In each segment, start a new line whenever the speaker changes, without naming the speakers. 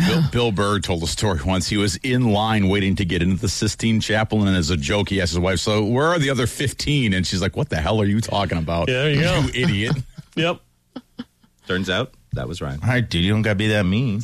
Bill Burr told a story once. He was in line waiting to get into the Sistine Chapel, and as a joke, he asked his wife, "So where are the other 15?" And she's like, "What the hell are you talking about?
Yeah, there you go.
You idiot."
Yep.
Turns out that was Ryan.
All right, dude, you don't got to be that mean.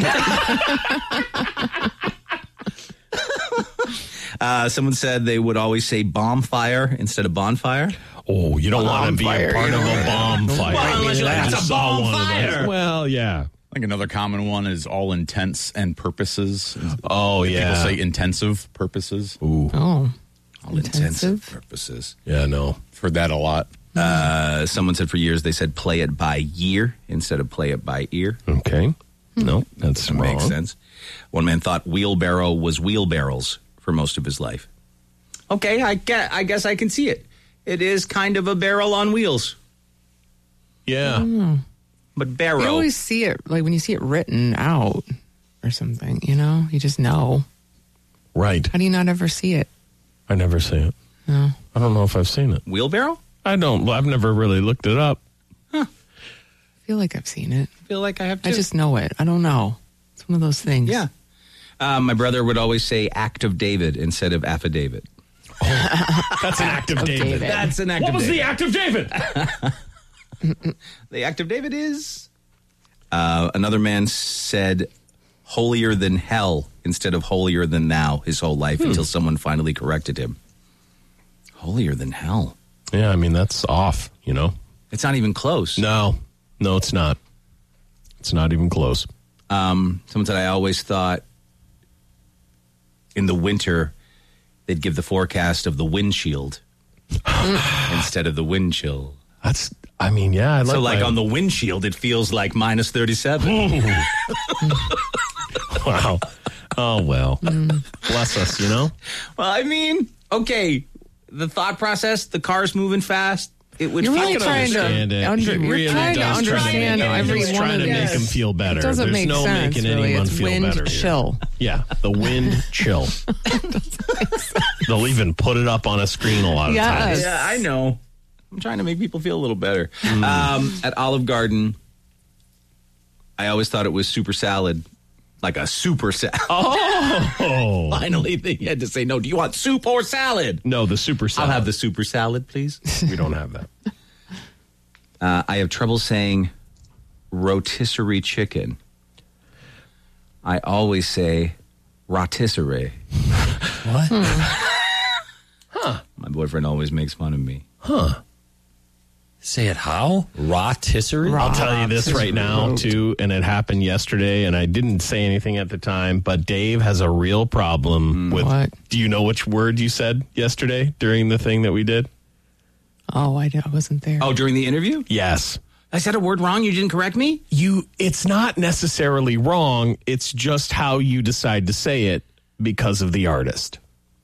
Someone said they would always say bonfire instead of bonfire.
Oh, you don't want to be a part of a bonfire.
Well, unless you're like,
I
that's a
saw one of those.
bonfire.
Well, yeah.
I think another common one is all intents and purposes.
Oh, yeah.
People say intensive purposes.
Ooh.
Oh.
All intensive purposes.
Yeah, no.
Heard that a lot.
Someone said for years they said play it by year instead of play it by ear.
Okay. No, that's
That
wrong.
makes sense. One man thought wheelbarrow was wheelbarrows for most of his life. Okay, I guess I can see it. It is kind of a barrel on wheels.
Yeah.
But barrel.
You always see it, like when you see it written out or something, you know? You just know.
Right.
How do you not ever see it?
I never see it.
No.
I don't know if I've seen it.
Wheelbarrow?
I don't. I've never really looked it up.
I feel like I've seen it.
I feel like I have to.
I just know it. I don't know. It's one of those things.
Yeah. My brother would always say act of David instead of affidavit.
That's an act of David.
David.
That's an act
What
of
was
David.
the act of David?
The act of David is... another man said holier than hell instead of holier than thou his whole life until someone finally corrected him. Holier than hell.
Yeah, I mean, that's off, you know?
It's not even close.
No, it's not. It's not even close.
Someone said, I always thought in the winter they'd give the forecast of the windshield instead of the wind chill.
That's, I mean, yeah. I
So
like
on the windshield, it feels like minus 37.
Wow. Oh, well. Bless us, you know?
Well, I mean, okay, the thought process, the car's moving fast. It would
You're
feel
really
like
trying to
Understand it. He really
you're trying to
does
understand every
He's
one
trying
of
to make
these.
him feel better.
It doesn't
There's
make
no
sense,
making
really.
anyone
It's
feel
wind
better here.
chill.
Yeah, the wind chill. They'll even put it up on a screen a lot of
Yes.
times.
Yeah, I know. I'm trying to make people feel a little better. At Olive Garden, I always thought it was super salad, like a super salad.
Oh.
Finally, they had to say, no, do you want soup or salad?
No, the super salad.
I'll have the super salad, please.
We don't have that.
I have trouble saying rotisserie chicken. I always say rotisserie.
What?
My boyfriend always makes fun of me.
Say it how? Rotisserie?
I'll tell you this right now, too, and it happened yesterday, and I didn't say anything at the time, but Dave has a real problem with...
What?
Do you know which word you said yesterday during the thing that we did?
Oh, I wasn't there.
Oh, during the interview?
Yes.
I said a word wrong? You didn't correct me?
It's not necessarily wrong, it's just how you decide to say it because of the artist.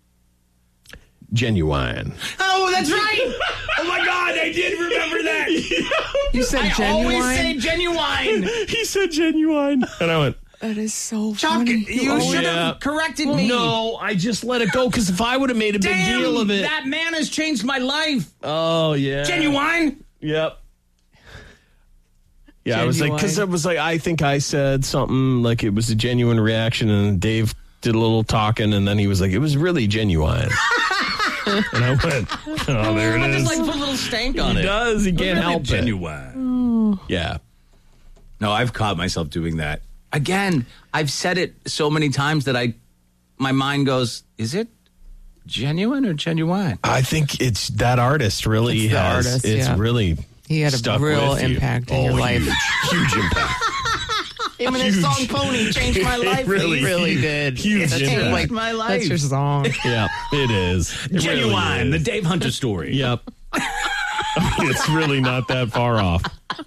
Genuine.
Oh, that's right.
Oh my God, I did remember that.
You said
I
genuine?
always say genuine.
He said genuine. And I went,
That is so
Chuck,
funny.
you should have corrected me.
no, I just let it go because if I would have made a big
Damn,
deal of it.
that man has changed my life.
Oh, yeah.
Genuine.
Yep. Yeah, I was like, because it
Genuine.
was like, I think I said something like it was a genuine reaction, and Dave did a little talking, and then he was like, it was really genuine. And I went, oh, there it
I
is.
just like put a little stank on
He
it.
does. He can't help it.
Genuine.
Yeah.
No, I've caught myself doing that. Again, I've said it so many times that my mind goes, is it genuine or genuine?
I think it's that artist really
It's the
has.
artist,
it's
yeah.
really
He had a
stuck
real
with you.
impact in your life.
Huge impact.
Him and his song Pony changed my life.
really,
He really did.
Huge
That's
impact.
like
my life.
That's your song.
Yeah, it is. It
Genuine,
really
the
is.
Dave Hunter story.
Yep. It's really not that far off.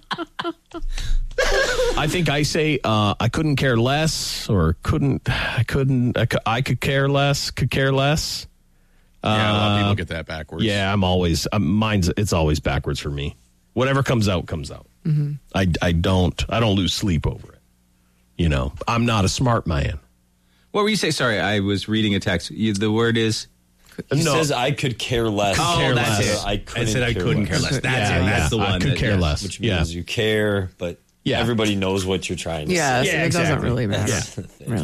I think I say I couldn't care less, or I could care less, could care less.
Yeah, a lot of people get that backwards.
Yeah, it's always backwards for me. Whatever comes out, comes out. Mm-hmm. I don't lose sleep over it. You know, I'm not a smart man.
What were you saying? Sorry, I was reading a text. The word is...
He says I could care less.
Oh, that's it.
I
said I couldn't care less. That's it. That's the one.
I could care less.
Which means you care, but
Yeah.
everybody knows what you're trying to
Yes,
say.
Yeah,
it doesn't
exactly.
really matter.
That's the thing.
Really.